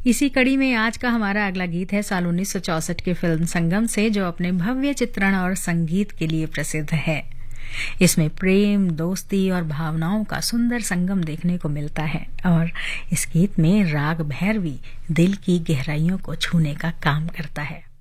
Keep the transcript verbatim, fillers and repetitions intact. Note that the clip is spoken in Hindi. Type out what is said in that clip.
इसी कड़ी में आज का हमारा अगला गीत है साल उन्नीस सौ चौसठ की फिल्म संगम से, जो अपने भव्य चित्रण और संगीत के लिए प्रसिद्ध है। इसमें प्रेम, दोस्ती और भावनाओं का सुंदर संगम देखने को मिलता है और इस गीत में राग भैरवी दिल की गहराइयों को छूने का काम करता है।